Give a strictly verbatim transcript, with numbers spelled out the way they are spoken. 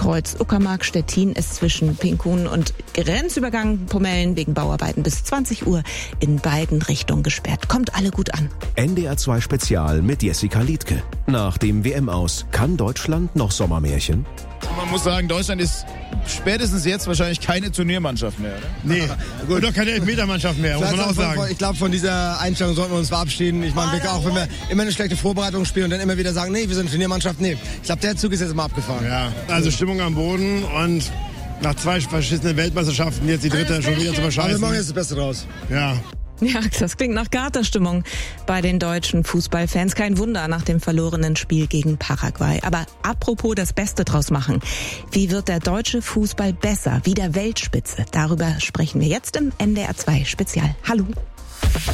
Kreuz Uckermark Stettin ist zwischen Pinkuhn und Grenzübergang Pomellen wegen Bauarbeiten bis zwanzig Uhr in beiden Richtungen gesperrt. Kommt alle gut an. N D R zwei Spezial mit Jessica Liedtke. Nach dem W M-Aus, kann Deutschland noch Sommermärchen? Man muss sagen, Deutschland ist spätestens jetzt wahrscheinlich keine Turniermannschaft mehr, oder? Nee, gut. Und doch keine Elfmetermannschaft mehr, muss man auch sagen. Ich glaube, von dieser Einstellung sollten wir uns verabschieden. Ich meine, wir auch, wenn wir immer eine schlechte Vorbereitung spielen und dann immer wieder sagen, nee, wir sind Turniermannschaft, nee. Ich glaube, der Zug ist jetzt mal abgefahren. Ja, also Stimmung am Boden und nach zwei verschissenen Weltmeisterschaften jetzt die dritte schon wieder zu verscheißen. Aber wir machen jetzt das Beste draus. Ja. Ja, das klingt nach Katerstimmung bei den deutschen Fußballfans. Kein Wunder nach dem verlorenen Spiel gegen Paraguay. Aber apropos das Beste draus machen. Wie wird der deutsche Fußball besser, wieder Weltspitze? Darüber sprechen wir jetzt im N D R zwei Spezial. Hallo.